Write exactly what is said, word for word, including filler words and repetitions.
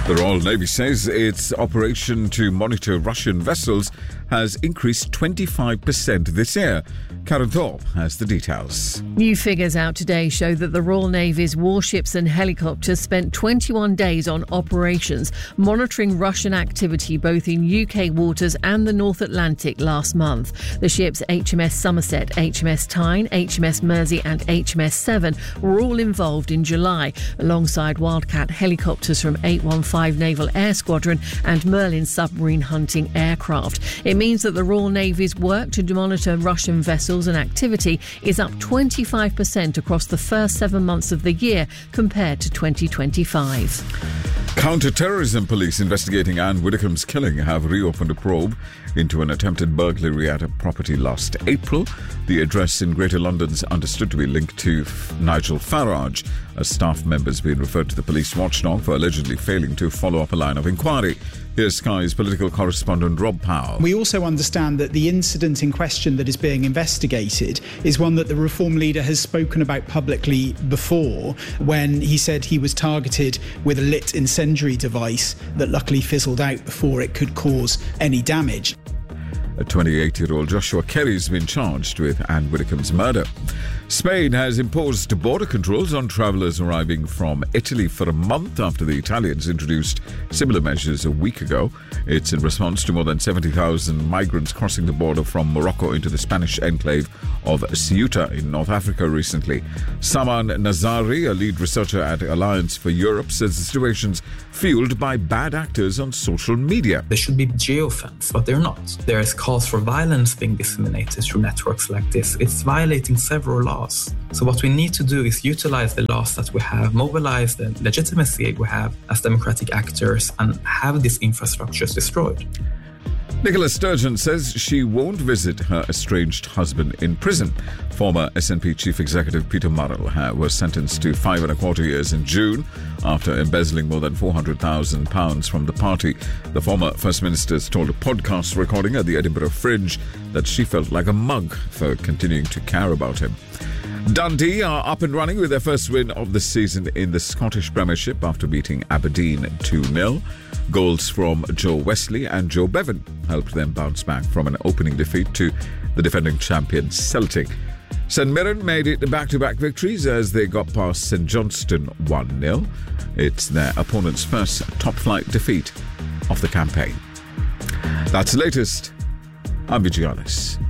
The Royal Navy says its operation to monitor Russian vessels has increased twenty-five percent this year. Karen Thorpe has the details. New figures out today show that the Royal Navy's warships and helicopters spent twenty-one days on operations monitoring Russian activity both in U K waters and the North Atlantic last month. The ships H M S Somerset, H M S Tyne, H M S Mersey and H M S Seven were all involved in July, alongside Wildcat helicopters from eight one five Naval Air Squadron and Merlin submarine hunting aircraft. It means that the Royal Navy's work to monitor Russian vessels and activity is up twenty-five percent across the first seven months of the year compared to twenty twenty-five. Counter-terrorism police investigating Anne Widdecombe's killing have reopened a probe into an attempted burglary at a property last April. The address in Greater London is understood to be linked to Nigel Farage. A staff member has been referred to the police watchdog for allegedly failing to follow up a line of inquiry. Here's Sky's political correspondent Rob Powell. We also understand that the incident in question that is being investigated is one that the Reform leader has spoken about publicly before, when he said he was targeted with a lit incendiary device that luckily fizzled out before it could cause any damage. A twenty-eight-year-old Joshua Kerry has been charged with Anne Widdecombe's murder. Spain has imposed border controls on travellers arriving from Italy for a month after the Italians introduced similar measures a week ago. It's in response to more than seventy thousand migrants crossing the border from Morocco into the Spanish enclave of Ceuta in North Africa recently. Saman Nazari, a lead researcher at Alliance for Europe, says the situation's fueled by bad actors on social media. There should be geofence, but they're not. There is cause for violence being disseminated through networks like this. It's violating several laws. So what we need to do is utilize the laws that we have, mobilize the legitimacy we have as democratic actors, and have these infrastructures destroyed. Nicola Sturgeon says she won't visit her estranged husband in prison. Former S N P Chief Executive Peter Murrell was sentenced to five and a quarter years in June after embezzling more than four hundred thousand pounds from the party. The former First Minister told a podcast recording at the Edinburgh Fringe that she felt like a mug for continuing to care about him. Dundee are up and running with their first win of the season in the Scottish Premiership after beating Aberdeen two nil. Goals from Joe Wesley and Joe Bevan helped them bounce back from an opening defeat to the defending champion Celtic. St Mirren made it back-to-back victories as they got past St Johnstone one nil. It's their opponent's first top-flight defeat of the campaign. That's the latest. I'm Vijay Alice.